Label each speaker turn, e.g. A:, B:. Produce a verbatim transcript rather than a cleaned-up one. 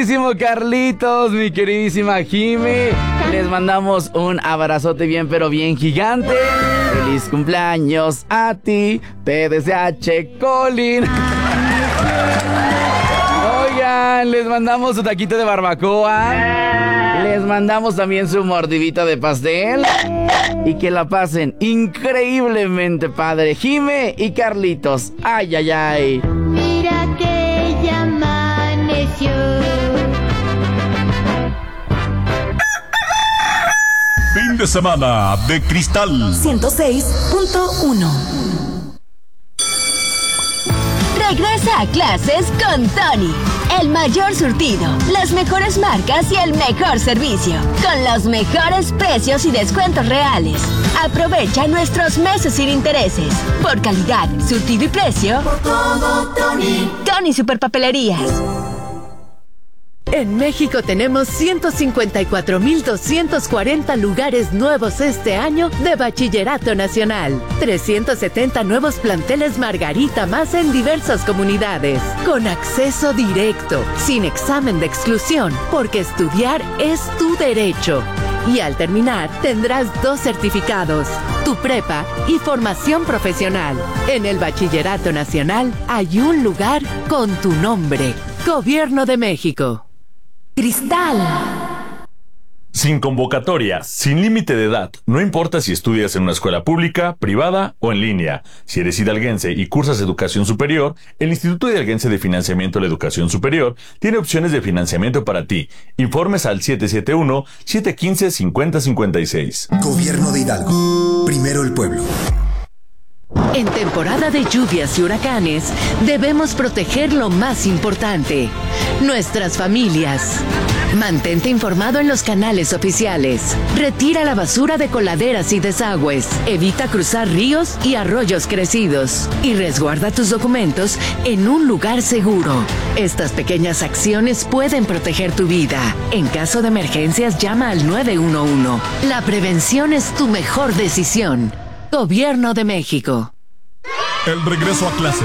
A: Carlitos, mi queridísima Jime, les mandamos un abrazote bien pero bien gigante. Feliz cumpleaños a ti, T D C H Colin. Oigan, les mandamos su taquito de barbacoa, les mandamos también su mordidita de pastel y que la pasen increíblemente padre, Jime y Carlitos. Ay, ay, ay.
B: Mira que ya amaneció.
C: Fin de semana de Cristal
D: ciento seis punto uno.
E: Regresa a clases con Tony. El mayor surtido, las mejores marcas y el mejor servicio. Con los mejores precios y descuentos reales. Aprovecha nuestros meses sin intereses. Por calidad, surtido y precio.
D: Por todo, Tony.
E: Tony Superpapelerías.
F: En México tenemos ciento cincuenta y cuatro mil doscientos cuarenta lugares nuevos este año de Bachillerato Nacional. trescientos setenta nuevos planteles Margarita más en diversas comunidades. Con acceso directo, sin examen de exclusión, porque estudiar es tu derecho. Y al terminar, tendrás dos certificados, tu prepa y formación profesional. En el Bachillerato Nacional hay un lugar con tu nombre. Gobierno de México.
D: Cristal.
C: Sin convocatoria, sin límite de edad, no importa si estudias en una escuela pública, privada o en línea. Si eres hidalguense y cursas educación superior, el Instituto Hidalguense de Financiamiento de la Educación Superior tiene opciones de financiamiento para ti. Informes al siete siete uno, siete uno cinco, cinco cero cinco seis.
G: Gobierno de Hidalgo. Primero el pueblo.
F: En temporada de lluvias y huracanes, debemos proteger lo más importante, nuestras familias. Mantente informado en los canales oficiales. Retira la basura de coladeras y desagües. Evita cruzar ríos y arroyos crecidos. Y resguarda tus documentos en un lugar seguro. Estas pequeñas acciones pueden proteger tu vida. En caso de emergencias, llama al nueve uno uno. La prevención es tu mejor decisión. Gobierno de México.
C: El regreso a clase.